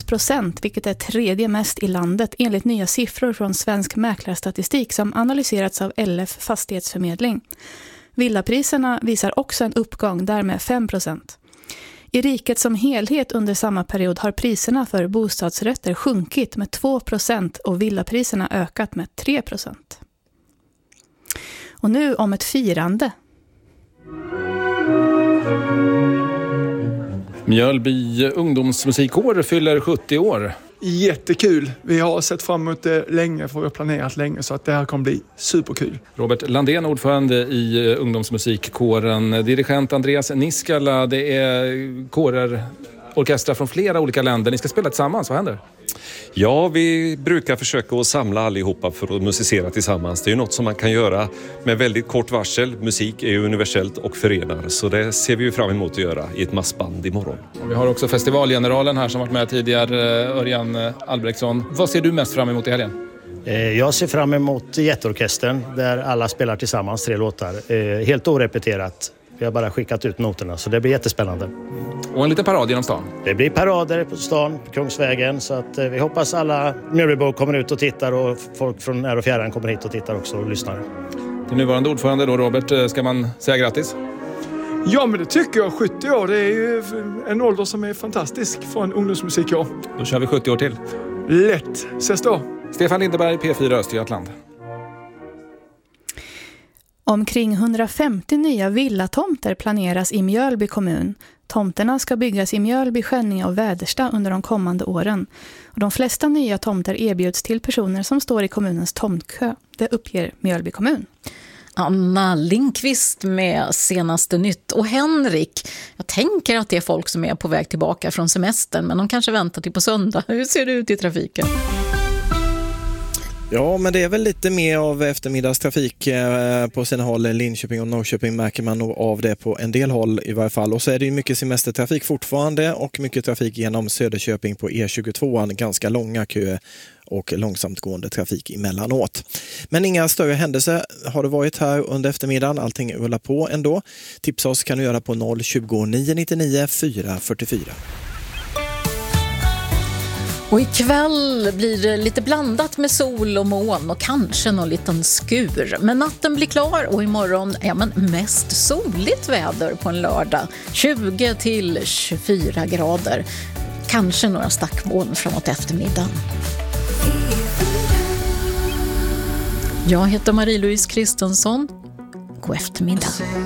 6%, vilket är tredje mest i landet enligt nya siffror från Svensk mäklarstatistik som analyserats av LF Fastighetsförmedling. Villapriserna visar också en uppgång, där med 5%. I riket som helhet under samma period har priserna för bostadsrätter sjunkit med 2% och villapriserna ökat med 3%. Och nu om ett firande. Mjölby ungdomsmusikkår fyller 70 år. Jättekul. Vi har sett fram emot det länge, för vi har planerat länge, så att det här kommer bli superkul. Robert Landén, ordförande i ungdomsmusikkåren. Dirigent Andreas Niskala, det är kårer, orkestrar från flera olika länder. Ni ska spela tillsammans, vad händer? Ja, vi brukar försöka att samla allihopa för att musicera tillsammans. Det är ju något som man kan göra med väldigt kort varsel. Musik är ju universellt och förenar, så det ser vi ju fram emot att göra i ett massband imorgon. Och vi har också festivalgeneralen här som varit med tidigare, Örjan Albrektsson. Vad ser du mest fram emot i helgen? Jag ser fram emot jätteorkestern där alla spelar tillsammans 3 låtar. Helt orepeterat. Vi har bara skickat ut noterna, så det blir jättespännande. Och en liten parad genom stan. Det blir parader på stan, på Kungsvägen, så att vi hoppas alla Mjölbybor kommer ut och tittar, och folk från när och fjärran kommer hit och tittar också och lyssnar. Till nuvarande ordförande då, Robert, ska man säga grattis? Ja, men det tycker jag. 70 år, det är ju en ålder som är fantastisk för en ungdomsmusikår. Då kör vi 70 år till. Lätt. Ses då. Stefan Lindeberg, P4 Östergötland. Omkring 150 nya villatomter planeras i Mjölby kommun. Tomterna ska byggas i Mjölby, Skänninge och Väderstad under de kommande åren. Och de flesta nya tomter erbjuds till personer som står i kommunens tomtkö. Det uppger Mjölby kommun. Anna Lindqvist med senaste nytt. Och Henrik, jag tänker att det är folk som är på väg tillbaka från semestern, men de kanske väntar till på söndag. Hur ser det ut i trafiken? Ja, men det är väl lite mer av eftermiddagstrafik på sina håll. Linköping och Norrköping märker man nog av det på en del håll i varje fall. Och så är det ju mycket semestertrafik fortfarande och mycket trafik genom Söderköping på E22. Ganska långa köer och långsamt gående trafik emellanåt. Men inga större händelser har det varit här under eftermiddagen. Allting rullar på ändå. Tipsa oss kan du göra på 020 999 444. Och ikväll blir det lite blandat med sol och moln och kanske någon liten skur. Men natten blir klar och imorgon mest soligt väder på en lördag. 20 till 24 grader. Kanske några stackmoln framåt eftermiddagen. Jag heter Marie-Louise Kristensson. God eftermiddag.